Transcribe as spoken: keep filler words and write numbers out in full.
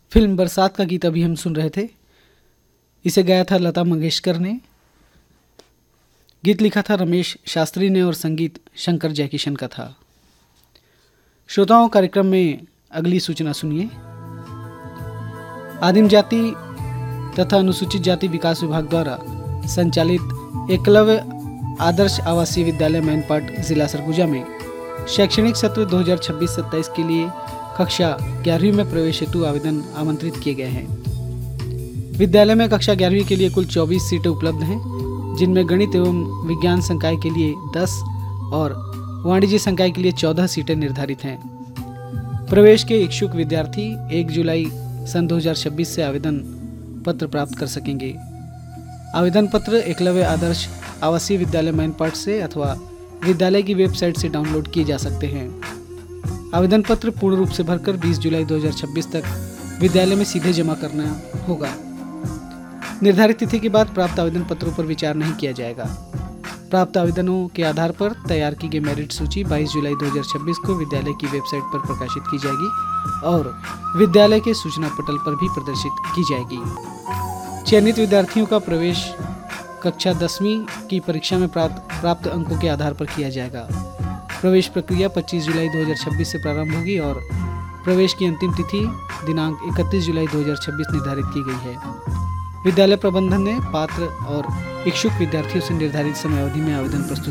Film बरसात का गीत अभी हम सुन रहे थे। इसे गाया था लता मंगेशकर ने। गीत लिखा था रमेश शास्त्री ने और संगीत शंकर जयकिशन का था। श्रोताओं, कार्यक्रम में अगली सूचना सुनिए। आदिम जाति तथा अनुसूचित जाति विकास विभाग द्वारा संचालित एकलव्य आदर्श आवासीय विद्यालय मैनपाट जिला सरगुजा में शैक्षणिक सत्र दो हज़ार छब्बीस सत्ताईस के लिए कक्षा ग्यारहवीं में प्रवेश हेतु आवेदन आमंत्रित किए गए हैं। विद्यालय में कक्षा ग्यारहवीं के लिए कुल चौबीस सीटें उपलब्ध हैं, जिनमें गणित एवं विज्ञान संकाय के लिए दस और वाणिज्य संकाय के लिए चौदह सीटें निर्धारित हैं। प्रवेश के इच्छुक विद्यार्थी एक जुलाई सन दो हज़ार छब्बीस से आवेदन पत्र प्राप्त कर सकेंगे। आवेदन पत्र एकलव्य आदर्श आवासीय विद्यालय मैनपाट से अथवा विद्यालय की वेबसाइट से डाउनलोड किए जा सकते हैं। आवेदन पत्र पूर्ण रूप से भरकर बीस जुलाई दो हज़ार छब्बीस तक विद्यालय में सीधे जमा करना होगा। निर्धारित तिथि के बाद प्राप्त आवेदन पत्रों पर विचार नहीं किया जाएगा। प्राप्त आवेदनों के आधार पर तैयार की गई मेरिट सूची बाईस जुलाई दो हज़ार छब्बीस को विद्यालय की वेबसाइट पर प्रकाशित की जाएगी और विद्यालय के सूचना पटल पर भी प्रदर्शित की जाएगी। चयनित विद्यार्थियों का प्रवेश कक्षा दसवीं की परीक्षा में प्राप्त प्राप्त अंकों के आधार पर किया जाएगा। प्रवेश प्रक्रिया पच्चीस जुलाई दो हज़ार छब्बीस से प्रारंभ होगी और प्रवेश की अंतिम तिथि दिनांक इकतीस जुलाई दो हज़ार छब्बीस निर्धारित की गई है। विद्यालय प्रबंधन ने पात्र और इच्छुक विद्यार्थियों से निर्धारित समय अवधि में आवेदन प्रस्तुत